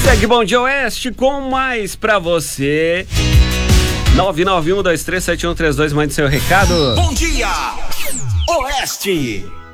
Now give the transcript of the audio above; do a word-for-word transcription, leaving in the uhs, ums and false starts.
Segue Bom Dia Oeste com mais pra você. nove nove um dois três sete um três dois, mande seu recado. Bom Dia Oeste.